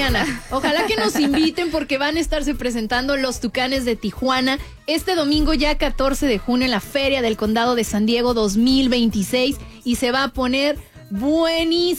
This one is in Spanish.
mañana. Ojalá que nos inviten porque van a estarse presentando los Tucanes de Tijuana este domingo ya 14 de junio en la Feria del Condado de San Diego 2026 y se va a poner buenísimo.